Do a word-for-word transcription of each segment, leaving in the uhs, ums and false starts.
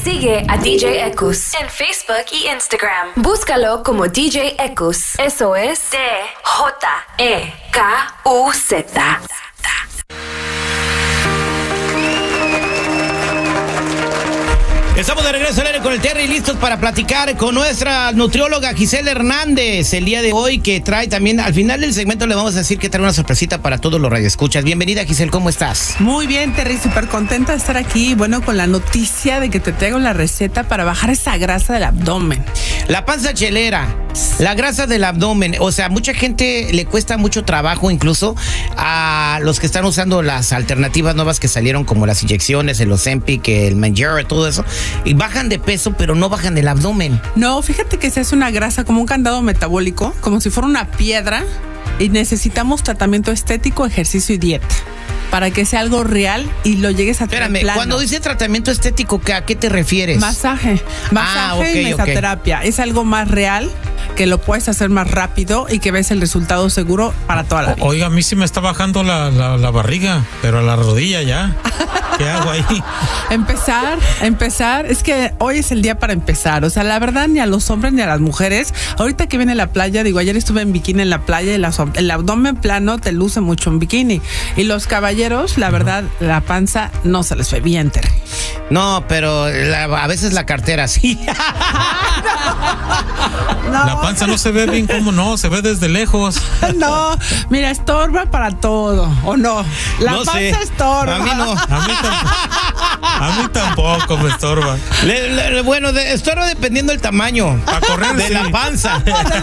Sigue a D J Ekus en Facebook y Instagram. Búscalo como D J Ekus. Eso es D J E K U Z. Estamos de regreso al aire con el Terry, listos para platicar con nuestra nutrióloga Giselle Hernández el día de hoy, que trae también, al final del segmento le vamos a decir que trae una sorpresita para todos los radioescuchas. Bienvenida, Giselle, ¿cómo estás? Muy bien, Terry, súper contenta de estar aquí, bueno, con la noticia de que te traigo la receta para bajar esa grasa del abdomen. La panza chelera, la grasa del abdomen, o sea, mucha gente le cuesta mucho trabajo, incluso a los que están usando las alternativas nuevas que salieron, como las inyecciones, el Ozempic, el Mounjaro, todo eso, y bajan de peso, pero no bajan del abdomen. No, fíjate que se hace una grasa como un candado metabólico, como si fuera una piedra, y necesitamos tratamiento estético, ejercicio y dieta para que sea algo real y lo llegues a tener. Espérame, plano. Cuando dice tratamiento estético, ¿a qué te refieres? Masaje, masaje ah, okay, y mesoterapia. Okay. Es algo más real, que lo puedes hacer más rápido y que ves el resultado seguro para toda la vida. Oiga, a mí sí me está bajando la, la, la barriga, pero a la rodilla ya. ¿Qué hago ahí? Empezar, empezar. Es que hoy es el día para empezar. O sea, la verdad, ni a los hombres ni a las mujeres. Ahorita que viene la playa, digo, ayer estuve en bikini en la playa y la, el abdomen plano te luce mucho en bikini. Y los caballeros, la verdad, la panza no se les ve bien, Terry. No, pero la, a veces la cartera sí. No. La panza no se ve bien, ¿cómo no? Se ve desde lejos. No, mira, estorba para todo, ¿o no? La no panza sé. estorba. A mí no. A mí tampoco, a mí tampoco me estorba. Le, le, bueno, de, estorba dependiendo del tamaño. Para correr de sí. la panza.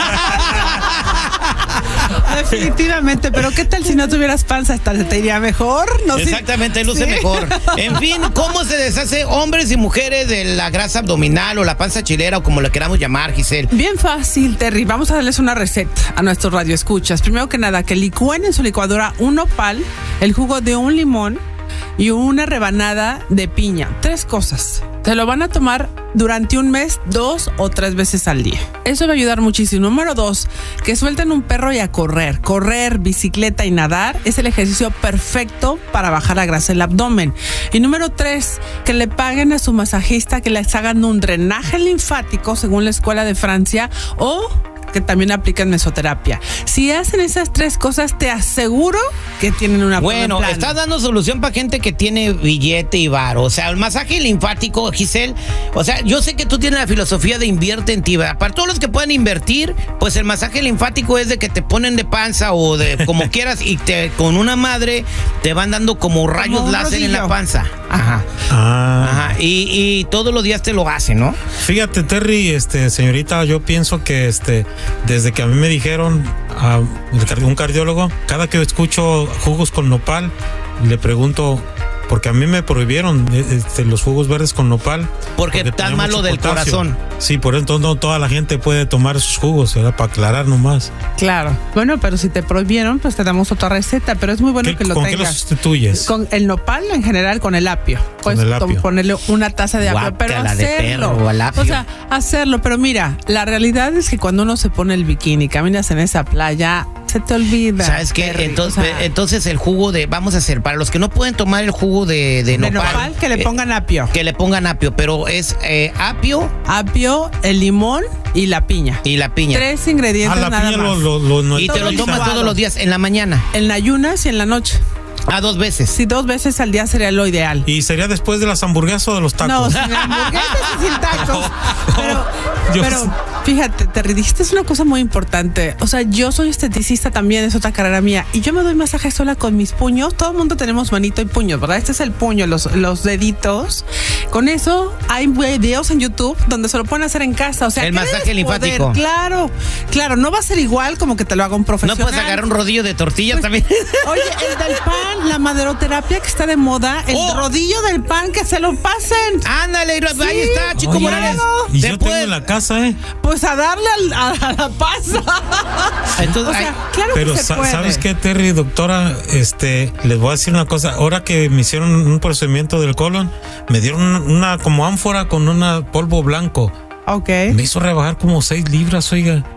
Definitivamente, pero ¿qué tal si no tuvieras panza? ¿Hasta te iría mejor? No sé. Exactamente, luce ¿Sí? mejor. En fin, ¿cómo se deshace hombres y mujeres de la grasa abdominal o la panza chilera o como la queramos llamar, Giselle? Bien fácil, Terry. Vamos a darles una receta a nuestros radioescuchas. Primero que nada, que licúen en su licuadora un nopal, el jugo de un limón y una rebanada de piña. Tres cosas. Se lo van a tomar durante un mes, dos o tres veces al día. Eso va a ayudar muchísimo. Número dos, que suelten un perro y a correr. Correr, bicicleta y nadar es el ejercicio perfecto para bajar la grasa del abdomen. Y número tres, que le paguen a su masajista que les hagan un drenaje linfático según la Escuela de Francia o que también aplican mesoterapia. Si hacen esas tres cosas, te aseguro que tienen una Bueno, buena estás dando solución para gente que tiene billete y varo. O sea, el masaje linfático, Giselle, o sea, yo sé que tú tienes la filosofía de invierte en ti, ¿verdad? Para todos los que puedan invertir, pues el masaje linfático es de que te ponen de panza o de como quieras y te con una madre te van dando como rayos como láser rodillo. en la panza. Ajá. Ah. Ajá. Y, y todos los días te lo hacen, ¿no? Fíjate, Terry, este, señorita, yo pienso que este, desde que a mí me dijeron a un cardiólogo, cada que escucho jugos con nopal, le pregunto, porque a mí me prohibieron este, los jugos verdes con nopal. Porque, porque tan malo del potasio. Corazón. Sí, por eso no toda la gente puede tomar sus jugos, ¿verdad? Para aclarar nomás. Claro. Bueno, pero si te prohibieron, pues te damos otra receta, pero es muy bueno que lo ¿Con tengas. qué lo sustituyes? Con el nopal, en general, con el apio. Puedes con el apio. ponerle una taza de apio, pero hacerlo. De perro, al apio. O sea, hacerlo, pero mira, la realidad es que cuando uno se pone el bikini, caminas en esa playa, se te olvida. ¿Sabes qué? Terry, Entonces, o sea, entonces el jugo de, vamos a hacer, para los que no pueden tomar el jugo de, de, nopal, de nopal, que le pongan apio. Eh, que le pongan apio, pero es eh, apio. Apio, el limón y la piña. Y la piña. Tres ingredientes ah, la nada piña más. Lo, lo, lo, y te lo tomas licuado. todos los días, en la mañana. En ayunas y en la noche. Ah, dos veces. Sí, dos veces al día sería lo ideal. ¿Y sería después de las hamburguesas o de los tacos? No, sin hamburguesas y sin tacos. Pero, Yo pero fíjate, te dijiste es una cosa muy importante. O sea, yo soy esteticista también, es otra carrera mía. Y yo me doy masaje sola con mis puños. Todo el mundo tenemos manito y puños, ¿verdad? Este es el puño, los, los deditos. Con eso hay videos en YouTube donde se lo pueden hacer en casa. O sea, el masaje linfático. Poder? Claro, claro, no va a ser igual como que te lo haga un profesional. No puedes agarrar un rodillo de tortillas pues, también. Oye, el del pan, la maderoterapia que está de moda, el oh. rodillo del pan que se lo pasen. Ándale, sí. ahí está, Chico Oye, Morales. Y yo tengo en la casa, ¿eh? Pues a darle al, a, a la panza. Entonces, o sea, claro pero que se sa puede. ¿sabes qué, Terry, doctora? Este, les voy a decir una cosa. Ahora que me hicieron un procedimiento del colon, me dieron una, una como ánfora con un polvo blanco. Ok. Me hizo rebajar como seis libras, oiga.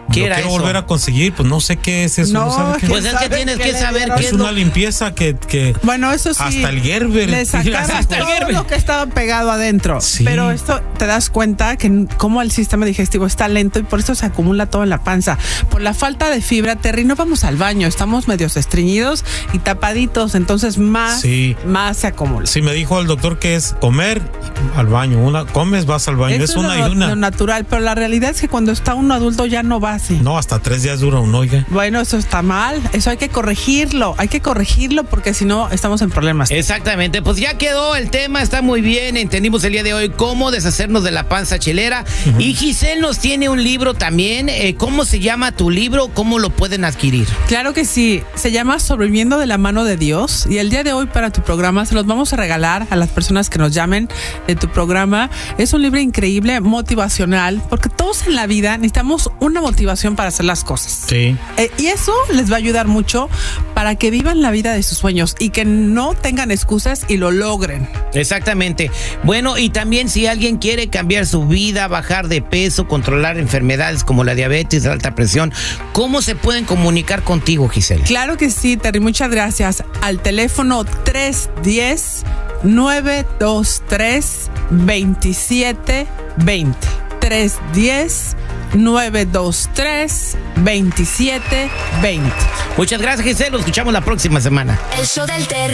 ¿Qué Lo era quiero eso? volver a conseguir, pues no sé qué es eso. No, No, sabe qué Pues es. es que ¿Sabe tienes qué que le saber dieron? qué Es es lo... una limpieza que, que Bueno, eso sí. hasta el Gerber. Le sacaron Hasta el todo Gerber. lo que estaba pegado adentro. Sí. Pero esto te das cuenta que como el sistema digestivo está lento y por eso se acumula todo en la panza. Por la falta de fibra, Terry, no vamos al baño. Estamos medios estreñidos y tapaditos. Entonces más, Sí. más se acumula. Sí, me dijo el doctor que es comer al baño. Una, comes, vas al baño. Eso es una lo, y una. lo natural, pero la realidad es que cuando está uno adulto ya no va así. No, hasta tres días dura un oiga. Bueno, eso está mal. Eso hay que corregirlo. Hay que corregirlo porque si no estamos en problemas. Exactamente, pues ya quedó el tema, está muy bien, entendimos el día de hoy cómo deshacernos de la panza chelera. Uh-huh. Y Giselle nos tiene un libro también, eh, ¿cómo se llama tu libro? ¿Cómo lo pueden adquirir? Claro que sí, se llama Sobreviviendo de la mano de Dios y el día de hoy para tu programa se los vamos a regalar a las personas que nos llamen de tu programa. Es un libro increíble, motivacional, porque todos en la vida necesitamos una motivación para hacer las cosas. Sí. Eh, y eso les va a ayudar mucho para que vivan la vida de sus sueños y que no tengan excusas y lo logren. Exactamente. Bueno, y también si alguien quiere cambiar su vida, bajar de peso, controlar enfermedades como la diabetes, la alta presión, ¿cómo se pueden comunicar contigo, Giselle? Claro que sí, Terry, muchas gracias. Al teléfono tres uno cero, nueve dos tres, dos siete dos cero. tres uno cero, nueve dos tres, dos siete dos cero. Muchas gracias, Giselle. Lo escuchamos la próxima semana. El show del Terry.